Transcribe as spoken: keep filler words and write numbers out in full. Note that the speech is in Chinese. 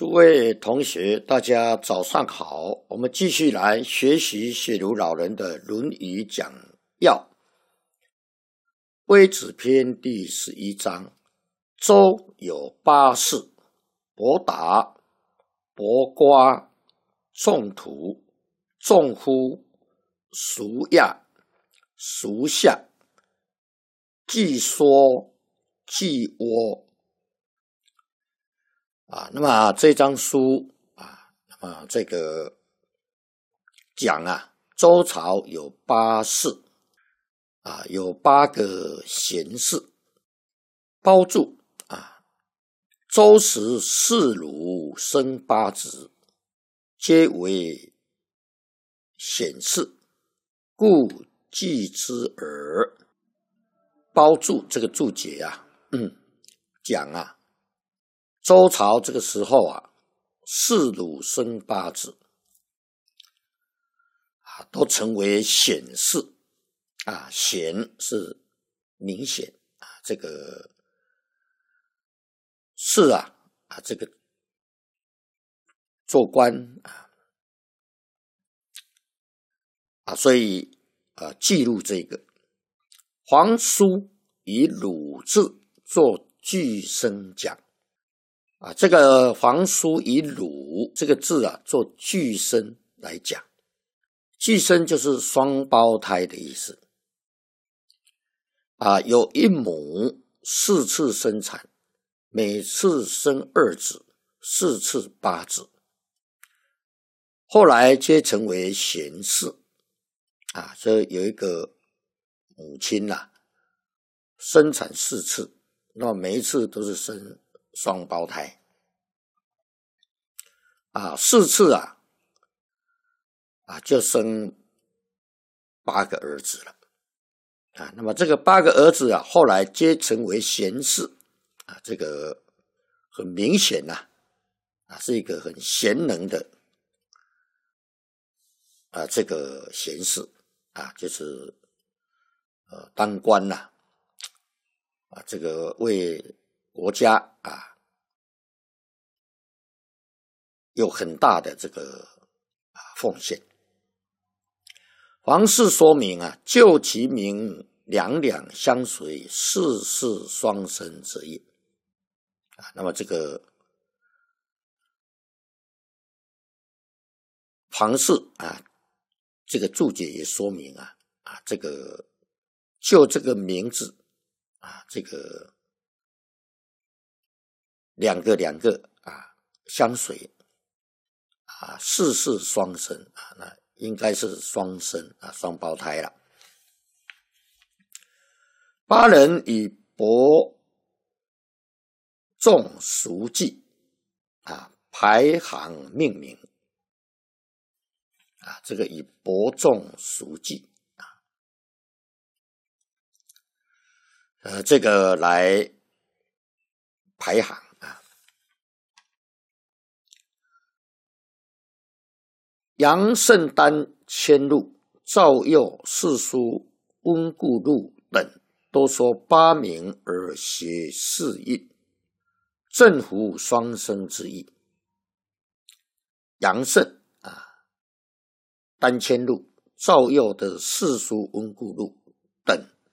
诸位同学，大家早上好。我们继续来学习写如老人的《论语》讲要。微子篇第十一章：周有八士：伯达、伯瓜、仲途、仲乎、叔亚、叔夏、季说、季窝。啊，那么这张书啊，那么这个讲啊，周朝有八士啊，有八个贤士。包注啊，周时士鲁生八子，皆为贤士，故记之耳。包注这个注解啊，嗯，讲啊。周朝这个时候啊，士鲁生八子啊，都成为显士啊，显是明显啊，这个士啊啊，这个做官啊啊，所以啊，记录这个皇叔以鲁字做句声讲。啊，这个皇叔以鲁这个字啊做句声来讲，句声就是双胞胎的意思。啊，有一母四次生产，每次生二子，四次八子，后来皆成为贤士。啊，这有一个母亲呐、啊，生产四次，那么每一次都是生双胞胎。啊，四次啊，啊就生八个儿子了。啊，那么这个八个儿子啊，后来皆成为贤士。啊，这个很明显呐、啊，啊是一个很贤能的啊这个贤士啊，就是呃当官呐、啊，啊这个为国家啊。有很大的这个奉献。皇室说明啊，就其名，两两相随，世世双生之意。啊，那么这个皇室啊，这个注解也说明啊，啊这个就这个名字啊，这个两个两个啊相随。啊，世世双生啊，那应该是双生啊，双胞胎了。八人以伯仲叔季啊排行命名啊，这个以伯仲叔季啊，呃，这个来排行。杨圣丹迁入，赵佑、世书、温故录等都说八名而谐四音，正符双生之意。杨圣啊，丹迁入，赵佑的世书、温故录等